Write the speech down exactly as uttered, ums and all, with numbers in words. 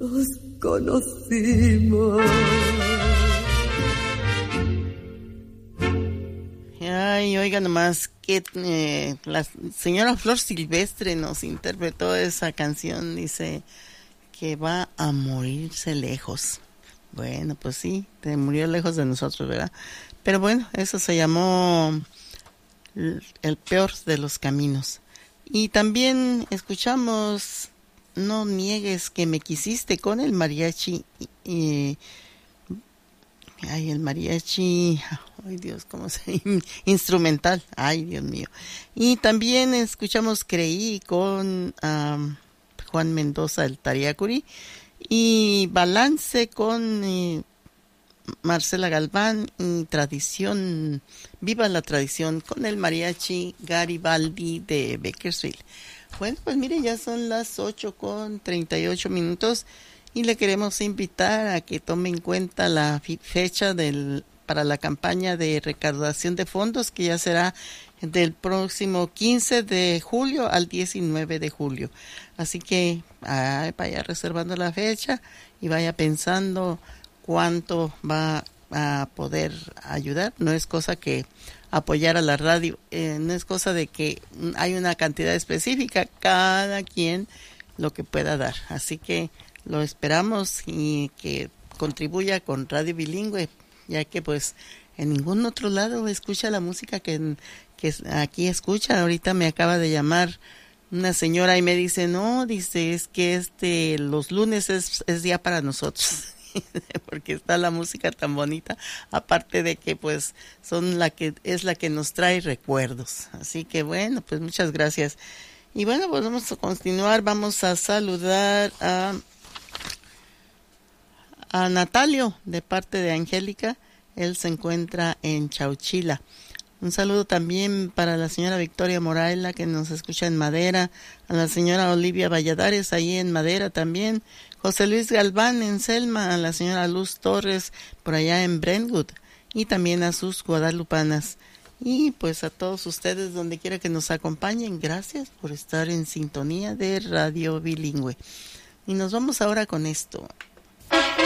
nos conocimos. Ay, oiga nomás que eh, la señora Flor Silvestre nos interpretó esa canción, dice que va a morirse lejos. Bueno, pues sí, te murió lejos de nosotros, ¿verdad? Pero bueno, eso se llamó El peor de los caminos. Y también escuchamos No niegues que me quisiste con el mariachi. Eh, ay, el mariachi, ay Dios, ¿cómo se llama? Instrumental, ay Dios mío. Y también escuchamos Creí con um, Juan Mendoza, el Tariacuri. Y Balance con eh, Marcela Galván y Tradición, Viva la Tradición con el mariachi Garibaldi de Bakersfield. Bueno, pues mire, ya son las ocho con treinta y ocho minutos y le queremos invitar a que tome en cuenta la fecha del, para la campaña de recaudación de fondos, que ya será del próximo quince de julio al diecinueve de julio. Así que ay, vaya reservando la fecha y vaya pensando cuánto va a poder ayudar. No es cosa que apoyar a la radio, eh, no es cosa de que hay una cantidad específica, cada quien lo que pueda dar. Así que lo esperamos y que contribuya con Radio Bilingüe, ya que pues en ningún otro lado escucha la música que, que aquí escucha. Ahorita me acaba de llamar una señora y me dice, no, dice, es que este los lunes es, es día para nosotros. Porque está la música tan bonita, aparte de que pues son la que es la que nos trae recuerdos. Así que bueno, pues muchas gracias. Y bueno, pues vamos a continuar, vamos a saludar a a Natalio de parte de Angélica. Él se encuentra en Chauchila. Un saludo también para la señora Victoria Moraila, que nos escucha en Madera, a la señora Olivia Valladares, ahí en Madera también, José Luis Galván en Selma, a la señora Luz Torres, por allá en Brentwood, y también a sus guadalupanas. Y pues a todos ustedes, donde quiera que nos acompañen, gracias por estar en sintonía de Radio Bilingüe. Y nos vamos ahora con esto.